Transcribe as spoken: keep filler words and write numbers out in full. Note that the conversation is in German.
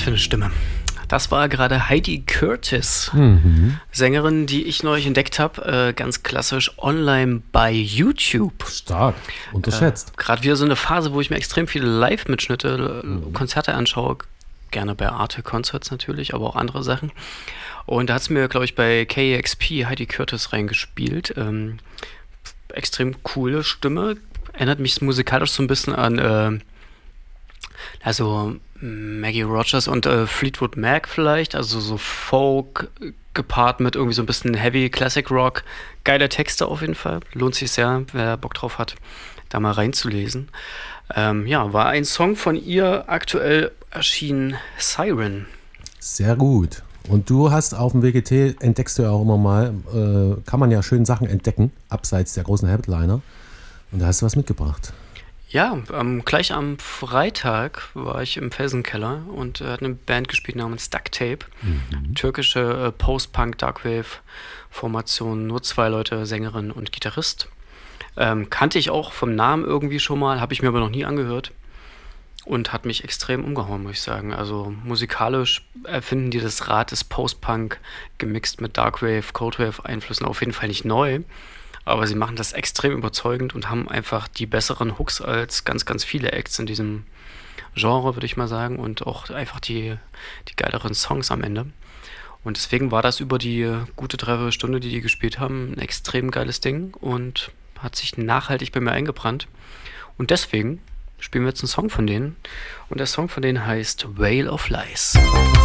für eine Stimme. Das war gerade Heidi Curtis, Mhm. Sängerin, die ich neulich entdeckt habe, äh, ganz klassisch online bei YouTube. Stark, unterschätzt. Äh, gerade wieder so eine Phase, wo ich mir extrem viele Live-Mitschnitte, äh, Konzerte anschaue. Gerne bei Arte Concerts natürlich, aber auch andere Sachen. Und da hat es mir, glaube ich, bei K E X P Heidi Curtis reingespielt. Ähm, extrem coole Stimme. Erinnert mich musikalisch so ein bisschen an äh, also Maggie Rogers und äh, Fleetwood Mac vielleicht. Also so Folk äh, gepaart mit irgendwie so ein bisschen Heavy Classic Rock. Geile Texte auf jeden Fall. Lohnt sich sehr, wer Bock drauf hat, da mal reinzulesen. Ähm, ja, war ein Song von ihr aktuell erschienen, Siren. Sehr gut. Und du hast auf dem W G T, entdeckst du ja auch immer mal, äh, kann man ja schön Sachen entdecken, abseits der großen Headliner. Und da hast du was mitgebracht. Ja, ähm, gleich am Freitag war ich im Felsenkeller und äh, hat eine Band gespielt namens Duct Tape. Türkische äh, Post-Punk-Darkwave-Formation, nur zwei Leute, Sängerin und Gitarrist. Ähm, kannte ich auch vom Namen irgendwie schon mal, habe ich mir aber noch nie angehört. Und hat mich extrem umgehauen, muss ich sagen. Also musikalisch erfinden die das Rad des Post-Punk gemixt mit Darkwave, Coldwave-Einflüssen auf jeden Fall nicht neu. Aber sie machen das extrem überzeugend und haben einfach die besseren Hooks als ganz, ganz viele Acts in diesem Genre, würde ich mal sagen. Und auch einfach die, die geileren Songs am Ende. Und deswegen war das über die gute Dreiviertelstunde, die die gespielt haben, ein extrem geiles Ding und hat sich nachhaltig bei mir eingebrannt. Und deswegen spielen wir jetzt einen Song von denen. Und der Song von denen heißt Veil of Lies.